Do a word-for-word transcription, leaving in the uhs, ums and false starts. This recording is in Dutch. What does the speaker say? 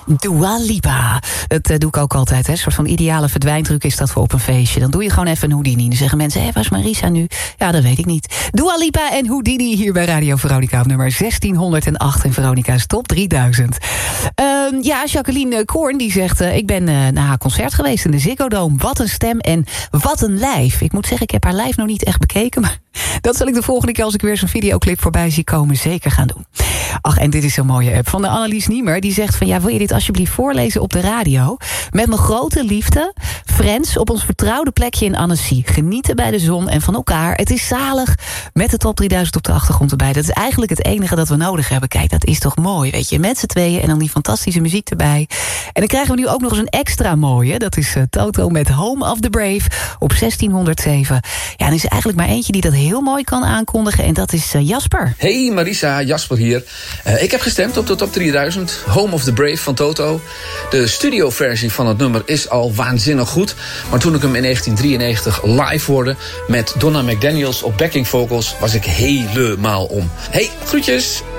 Dua Lipa. Dat uh, doe ik ook altijd. Hè. Een soort van ideale verdwijntruc is dat voor op een feestje. Dan doe je gewoon even een Houdini. Dan zeggen mensen, hé, waar is Marisa nu? Ja, dat weet ik niet. Dua Lipa en Houdini hier bij Radio Veronica op nummer zestienhonderdacht in Veronica's Top drieduizend. Uh, ja, Jacqueline Koorn die zegt, uh, ik ben uh, naar haar concert geweest in de Ziggo Dome. Wat een stem en wat een lijf. Ik moet zeggen, ik heb haar live nog niet echt bekeken, maar dat zal ik de volgende keer als ik weer zo'n videoclip voorbij zie komen zeker gaan doen. Ach, en dit is zo'n mooie app van de Annelies Niemer. Die zegt van, ja, wil je dit alsjeblieft voorlezen op de radio? Met mijn grote liefde, Friends op ons vertrouwde plekje in Annecy. Genieten bij de zon en van elkaar. Het is zalig met de top drieduizend op de achtergrond erbij. Dat is eigenlijk het enige dat we nodig hebben. Kijk, dat is toch mooi, weet je. Met z'n tweeën en dan die fantastische muziek erbij. En dan krijgen we nu ook nog eens een extra mooie. Dat is uh, Toto met Home of the Brave op zestienhonderdzeven. Ja, en er is eigenlijk maar eentje die dat heel mooi kan aankondigen. En dat is uh, Jasper. Hey Marisa, Jasper hier. Uh, ik heb gestemd op de top drieduizend. Home of the Brave van Toto. De studioversie van het nummer is al waanzinnig goed. Maar toen ik hem in negentien drieënnegentig live hoorde met Donna McDaniels op backing vocals, was ik helemaal om. Hey, groetjes!